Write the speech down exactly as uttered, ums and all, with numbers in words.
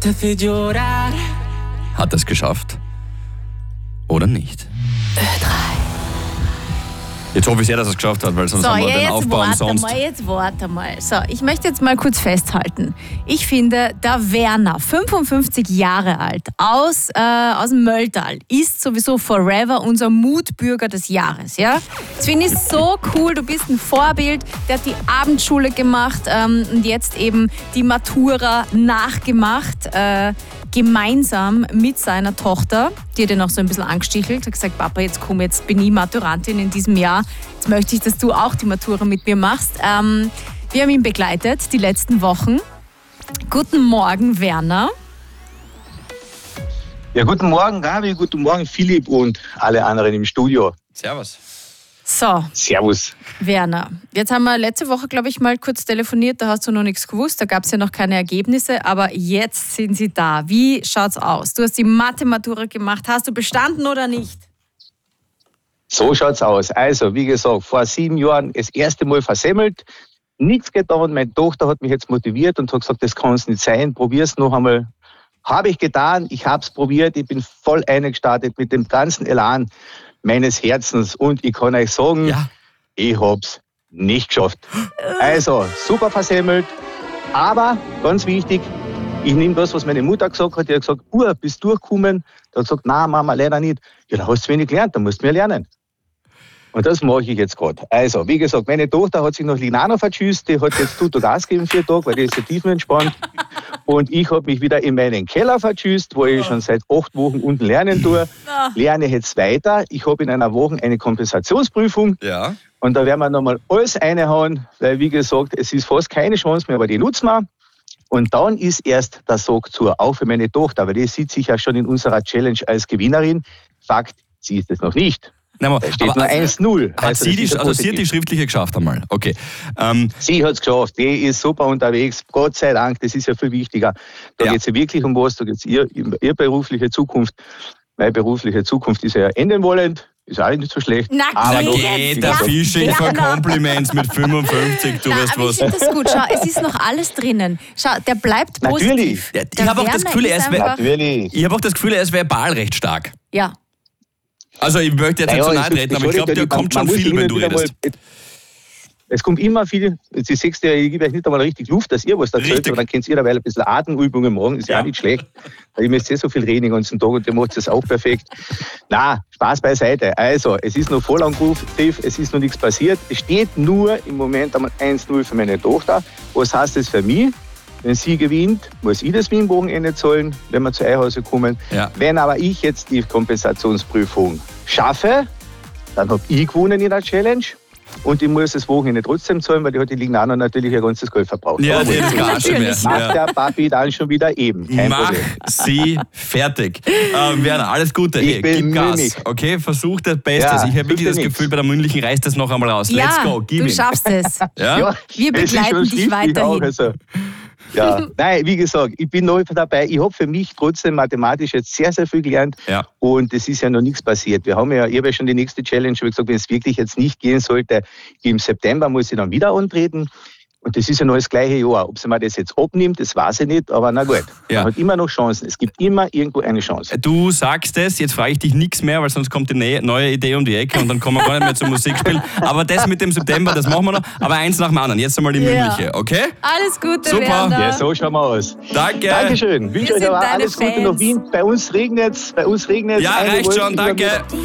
Hat er es geschafft? Oder nicht? Jetzt hoffe ich sehr, dass er es geschafft hat, weil sonst So, haben wir ja, den jetzt Aufbau warte umsonst. mal, jetzt warte mal. So, ich möchte jetzt mal kurz festhalten. Ich finde, der Werner, fünfundfünfzig Jahre alt, aus, äh, aus dem Mölltal, ist sowieso forever unser Mutbürger des Jahres. Ja? Das finde ich so cool. Du bist ein Vorbild. Der hat die Abendschule gemacht ähm, und jetzt eben die Matura nachgemacht. Äh, gemeinsam mit seiner Tochter, die hat ihn auch so ein bisschen angestichelt, hat gesagt, Papa, jetzt komm, jetzt bin ich Maturantin in diesem Jahr, jetzt möchte ich, dass du auch die Matura mit mir machst. Ähm, wir haben ihn begleitet die letzten Wochen. Guten Morgen, Werner. Ja, guten Morgen, Gabi, guten Morgen, Philipp und alle anderen im Studio. Servus. So, Servus. Werner, jetzt haben wir letzte Woche, glaube ich, mal kurz telefoniert, da hast du noch nichts gewusst, da gab es ja noch keine Ergebnisse, aber jetzt sind sie da. Wie schaut's aus? Du hast die Mathe-Matura gemacht, hast du bestanden oder nicht? So schaut's aus. Also, wie gesagt, vor sieben Jahren das erste Mal versemmelt, nichts getan. Meine Tochter hat mich jetzt motiviert und hat gesagt, das kann es nicht sein, probier's noch einmal. Habe ich getan, ich habe es probiert, ich bin voll eingestartet mit dem ganzen Elan meines Herzens und ich kann euch sagen, Ja. ich hab's nicht geschafft. Also, super versemmelt, aber ganz wichtig, ich nehme das, was meine Mutter gesagt hat, die hat gesagt, Bub, bist du durchgekommen? Da hat gesagt, nein, Mama, leider nicht. Ja, da hast du wenig gelernt, da musst du mehr lernen. Und das mache ich jetzt gerade. Also, wie gesagt, meine Tochter hat sich nach Lignano vertschüsst, die hat jetzt Tuto Gas gegeben vier Tage, weil die ist ja tiefenentspannt. Und ich habe mich wieder in meinen Keller vertschüsst, wo ich schon seit acht Wochen unten lernen tue. Lerne jetzt weiter. Ich habe in einer Woche eine Kompensationsprüfung. Ja. Und da werden wir nochmal alles reinhauen, weil, wie gesagt, es ist fast keine Chance mehr, aber die nutzen wir. Und dann ist erst der Sog zu, auch für meine Tochter, weil die sieht sich ja schon in unserer Challenge als Gewinnerin. Fakt, sie ist es noch nicht. Nein, aber, Da steht aber nur eins null. Hat Also sie das die, ist ja also sie hat die positiv. schriftliche geschafft einmal. Okay. Ähm, Sie hat es geschafft, die ist super unterwegs, Gott sei Dank, das ist ja viel wichtiger. Da Ja. geht es ja wirklich um was, da geht es ihr, ihr berufliche Zukunft. Meine berufliche Zukunft ist ja enden wollend, ist auch nicht so schlecht. Na, aber da geht noch, geht jetzt, der ja. Fishing for Werner. Compliments mit fünfundfünfzig, du Na, weißt aber ich was. finde das gut. Schau, es ist noch alles drinnen. Schau, der bleibt positiv. Natürlich. Ja, ich Der habe auch das Werner Gefühl, ist er ist, einfach- natürlich. ich habe auch das Gefühl, er ist verbal recht stark. Ja. Also ich möchte jetzt nicht Naja, zu nahe es- treten, es- aber ich glaube, man- da kommt man schon muss viel, hin wenn und du wieder redest. mal- Es kommt immer viel, die sechste Jahre, ich gebe euch nicht einmal richtig Luft, dass ihr was erzählt, Richtig. aber dann könnt ihr dabei ein bisschen Atemübungen machen, ist ja, Ja. auch nicht schlecht. Ihr müsst eh so viel reden den ganzen Tag und ihr macht es auch perfekt. Na, Spaß beiseite. Also, es ist noch voll am Griff, es ist noch nichts passiert. Es steht nur im Moment einmal eins null für meine Tochter. Was heißt das für mich? Wenn sie gewinnt, muss ich das Wien-Wochenende zahlen, wenn wir zu Eihause kommen. Ja. Wenn aber ich jetzt die Kompensationsprüfung schaffe, dann habe ich gewonnen in der Challenge. Und ich muss das Wochenende trotzdem zahlen, weil die hat die Lignano natürlich ihr ganzes Geld verbraucht. Ja, Aber die hat gar schon mehr. Natürlich. macht Ja. der Papi dann schon wieder eben. Kein Mach Problem. sie fertig. Ähm, Werner, alles Gute. Ich Hey, gib bemühe Gas. mich. Okay, versuch das Bestes. Ja, ich habe wirklich bitte das nichts. Gefühl, bei der mündlichen reißt das noch einmal raus. Ja, Let's go, gib du ihm. schaffst es. Ja? Wir es ist begleiten schon dich schriftlich weiterhin. Auch, also. Ja, nein, wie gesagt, ich bin neu dabei. Ich habe für mich trotzdem mathematisch jetzt sehr, sehr viel gelernt. Ja. Und es ist ja noch nichts passiert. Wir haben ja, ich habe ja schon die nächste Challenge, wie gesagt, wenn es wirklich jetzt nicht gehen sollte, im September muss ich dann wieder antreten. Und das ist ja noch das gleiche Jahr. Ob sie mir das jetzt abnimmt, das weiß ich nicht, aber na gut. Ja. Man hat immer noch Chancen. Es gibt immer irgendwo eine Chance. Du sagst es, jetzt frage ich dich nichts mehr, weil sonst kommt die ne- neue Idee um die Ecke und dann kommen wir gar nicht mehr zum Musikspielen. Aber das mit dem September, das machen wir noch. Aber eins nach dem anderen. Jetzt einmal die Ja. mündliche, okay? Alles Gute, Super. Werner. Ja, so schauen wir aus. Danke. Dankeschön. Wir Wünsche euch sind aber deine alles Gute Fans. nach Wien. Bei uns regnet es. Bei uns regnet es. Ja, Eine reicht Wolke schon, über mir. danke.